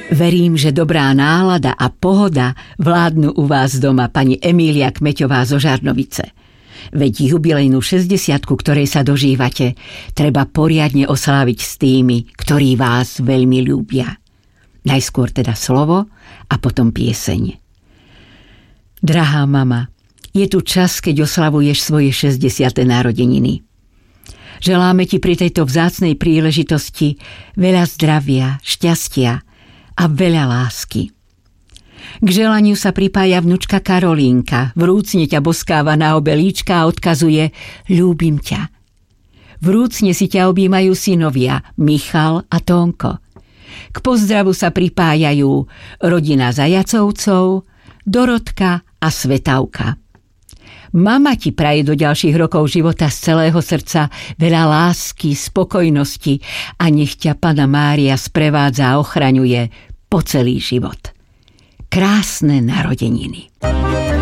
Verím, že dobrá nálada a pohoda vládnu u vás doma, pani Emília Kmeťová zo Žarnovice. Veď jubilejnú 60-ku, ktorej sa dožívate, treba poriadne osláviť s tými, ktorí vás veľmi ľúbia. Najskôr teda slovo a potom pieseň. Drahá mama, je tu čas, keď oslavuješ svoje 60. narodeniny. Želáme ti pri tejto vzácnej príležitosti veľa zdravia, šťastia a veľa lásky. K želaniu sa pripája vnučka Karolínka, vrúcne ťa boskáva na obe líčka a odkazuje ľúbim ťa. Vrúcne si ťa objímajú synovia Michal a Tónko. K pozdravu sa pripájajú rodina Zajacovcov, Dorotka a Svetavka. Mama ti praje do ďalších rokov života z celého srdca veľa lásky, spokojnosti a nech ťa Panna Mária sprevádza a ochraňuje po celý život. Krásne narodeniny.